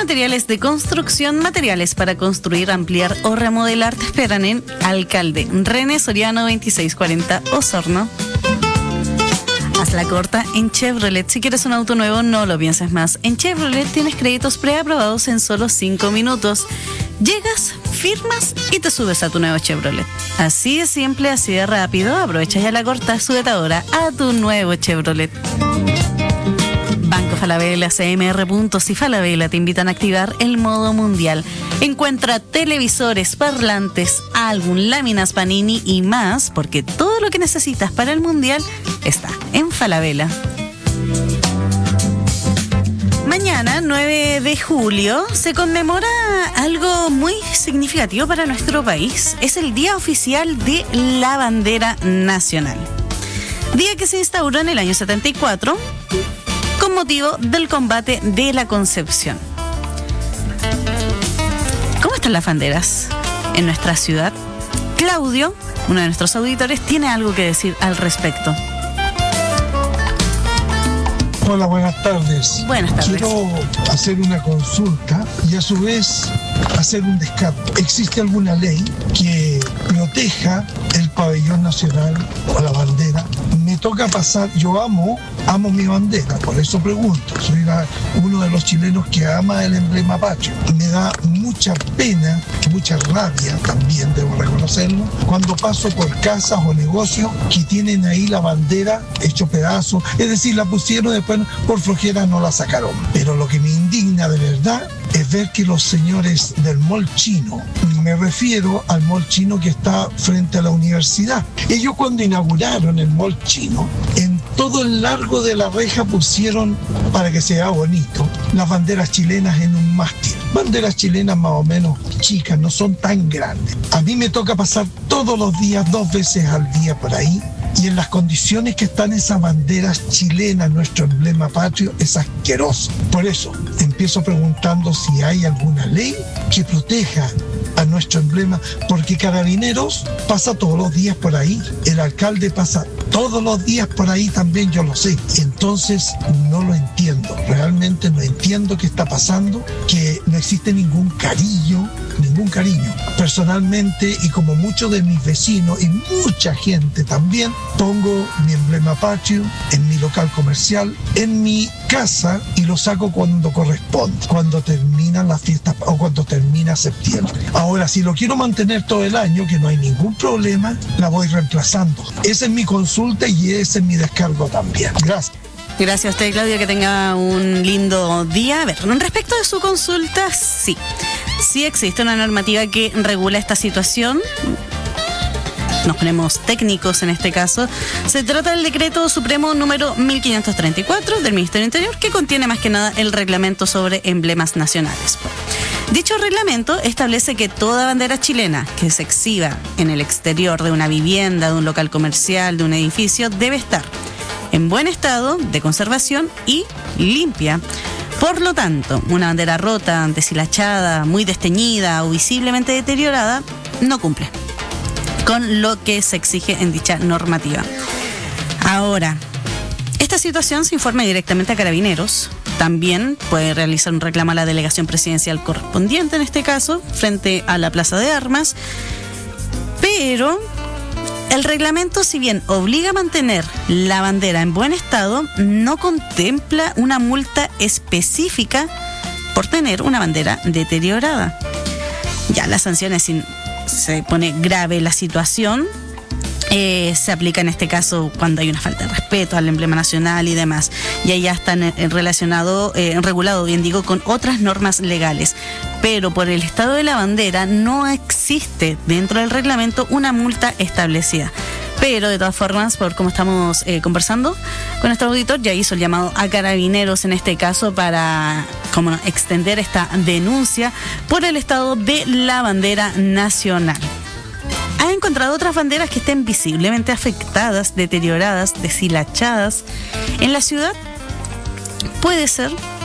Materiales de Construcción, materiales para construir, ampliar o remodelar te esperan en Alcalde René Soriano 2640 Osorno. Haz la corta en Chevrolet. Si quieres un auto nuevo, no lo pienses más. En Chevrolet tienes créditos preaprobados en solo 5 minutos. Llegas, firmas y te subes a tu nuevo Chevrolet. Así de simple, así de rápido. Aprovecha ya la corta, súbete ahora a tu nuevo Chevrolet. Banco Falabella, CMR Puntos y Falabella te invitan a activar el modo mundial. Encuentra televisores, parlantes, álbum, láminas Panini y más, porque todo lo que necesitas para el mundial está en Falabella. Mañana, 9 de julio, se conmemora algo muy significativo para nuestro país. Es el Día Oficial de la Bandera Nacional. Día que se instauró en el año 74 con motivo del combate de la Concepción. ¿Cómo están las banderas en nuestra ciudad? Claudio, uno de nuestros auditores, tiene algo que decir al respecto. Hola, buenas tardes. Buenas tardes. Quiero hacer una consulta y a su vez hacer un descargo. ¿Existe alguna ley que proteja el pabellón nacional o la bandera? Me toca pasar, yo amo mi bandera, por eso pregunto. Soy uno de los chilenos que ama el emblema patrio. Me da mucha pena, mucha rabia también, debo reconocerlo, cuando paso por casas o negocios que tienen ahí la bandera hecho pedazos, es decir, la pusieron después por flojera no la sacaron. Pero lo que me indigna de verdad es ver que los señores del mall chino, me refiero al mall chino que está frente a la universidad, ellos cuando inauguraron el mall chino, en todo el largo de la reja pusieron, para que sea bonito, las banderas chilenas en un mástil. Banderas chilenas más o menos chicas, no son tan grandes. A mí me toca pasar todos los días, 2 veces al día por ahí, y en las condiciones que están esas banderas chilenas, nuestro emblema patrio, es asqueroso. Por eso empiezo preguntando si hay alguna ley que proteja a nuestro emblema, porque Carabineros pasa todos los días por ahí, el alcalde pasa todos los días por ahí también, yo lo sé. Entonces no lo entiendo, realmente no entiendo qué está pasando, que no existe ningún cariño. Personalmente, y como muchos de mis vecinos y mucha gente también, pongo mi emblema patrio en mi local comercial, en mi casa, y lo saco cuando corresponde, cuando terminan las fiestas o cuando termina septiembre. Ahora, si lo quiero mantener todo el año, que no hay ningún problema, la voy reemplazando. Esa es mi consulta y ese es mi descargo también. Gracias. Gracias a usted, Claudio, que tenga un lindo día. A ver, respecto de su consulta, sí existe una normativa que regula esta situación. Nos ponemos técnicos en este caso. Se trata del decreto supremo número 1534 del Ministerio del Interior, que contiene más que nada el reglamento sobre emblemas nacionales. Dicho reglamento establece que toda bandera chilena que se exhiba en el exterior de una vivienda, de un local comercial, de un edificio, debe estar en buen estado de conservación y limpia. Por lo tanto, una bandera rota, deshilachada, muy desteñida o visiblemente deteriorada no cumple con lo que se exige en dicha normativa. Ahora, esta situación se informa directamente a Carabineros. También puede realizar un reclamo a la delegación presidencial correspondiente, en este caso, frente a la Plaza de Armas. Pero el reglamento, si bien obliga a mantener la bandera en buen estado, no contempla una multa específica por tener una bandera deteriorada. Ya las sanciones, si se pone grave la situación, se aplica en este caso cuando hay una falta de respeto al emblema nacional y demás. Y ahí ya están regulado, bien digo, con otras normas legales. Pero por el estado de la bandera no existe dentro del reglamento una multa establecida. Pero de todas formas, por como estamos conversando con nuestro auditor, ya hizo el llamado a Carabineros en este caso para extender esta denuncia por el estado de la bandera nacional. ¿Ha encontrado otras banderas que estén visiblemente afectadas, deterioradas, deshilachadas en la ciudad? Puede ser,